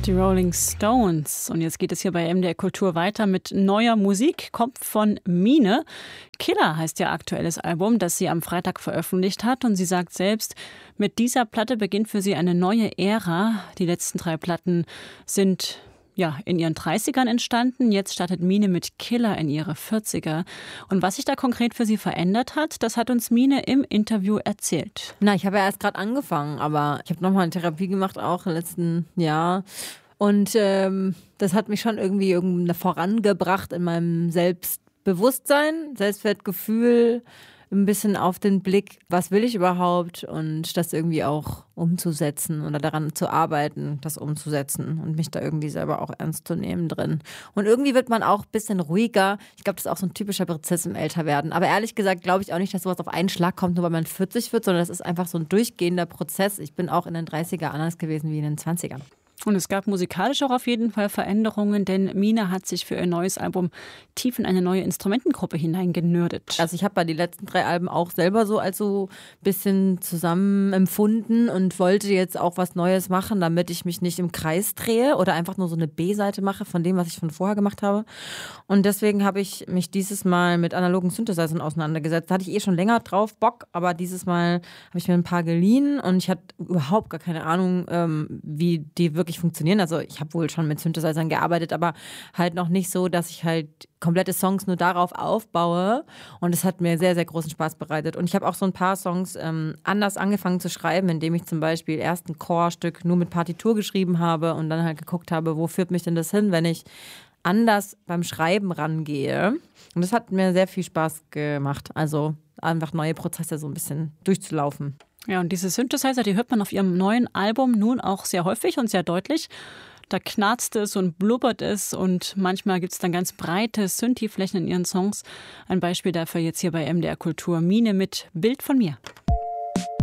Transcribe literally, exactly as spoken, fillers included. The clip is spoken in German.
Die Rolling Stones. Und jetzt geht es hier bei M D R Kultur weiter mit neuer Musik. Kommt von Mine. Killer heißt ihr aktuelles Album, das sie am Freitag veröffentlicht hat. Und sie sagt selbst, mit dieser Platte beginnt für sie eine neue Ära. Die letzten drei Platten sind ja in ihren dreißigern entstanden. Jetzt startet Mine mit Killer in ihre vierziger. Und was sich da konkret für sie verändert hat, das hat uns Mine im Interview erzählt. Na, ich habe ja erst gerade angefangen, aber ich habe nochmal eine Therapie gemacht, auch im letzten Jahr. Und ähm, das hat mich schon irgendwie, irgendwie vorangebracht in meinem Selbstbewusstsein, Selbstwertgefühl, ein bisschen auf den Blick, was will ich überhaupt und das irgendwie auch umzusetzen oder daran zu arbeiten, das umzusetzen und mich da irgendwie selber auch ernst zu nehmen drin. Und irgendwie wird man auch ein bisschen ruhiger. Ich glaube, das ist auch so ein typischer Prozess im Älterwerden. Aber ehrlich gesagt glaube ich auch nicht, dass sowas auf einen Schlag kommt, nur weil man vierzig wird, sondern das ist einfach so ein durchgehender Prozess. Ich bin auch in den dreißiger anders gewesen wie in den zwanzigern. Und es gab musikalisch auch auf jeden Fall Veränderungen, denn Mine hat sich für ihr neues Album tief in eine neue Instrumentengruppe hineingenördet. Also ich habe bei die letzten drei Alben auch selber so als so ein bisschen zusammen empfunden und wollte jetzt auch was Neues machen, damit ich mich nicht im Kreis drehe oder einfach nur so eine B-Seite mache von dem, was ich von vorher gemacht habe. Und deswegen habe ich mich dieses Mal mit analogen Synthesizern auseinandergesetzt. Da hatte ich eh schon länger drauf Bock, aber dieses Mal habe ich mir ein paar geliehen und ich hatte überhaupt gar keine Ahnung, ähm, wie die wirklich funktionieren. Also ich habe wohl schon mit Synthesizern gearbeitet, aber halt noch nicht so, dass ich halt komplette Songs nur darauf aufbaue. Und es hat mir sehr, sehr großen Spaß bereitet. Und ich habe auch so ein paar Songs ähm, anders angefangen zu schreiben, indem ich zum Beispiel erst ein Chorstück nur mit Partitur geschrieben habe und dann halt geguckt habe, wo führt mich denn das hin, wenn ich anders beim Schreiben rangehe. Und das hat mir sehr viel Spaß gemacht. Also einfach neue Prozesse so ein bisschen durchzulaufen. Ja, und diese Synthesizer, die hört man auf ihrem neuen Album nun auch sehr häufig und sehr deutlich. Da knarzt es und blubbert es und manchmal gibt es dann ganz breite Synthi-Flächen in ihren Songs. Ein Beispiel dafür jetzt hier bei M D R Kultur. Mine mit Bild von mir.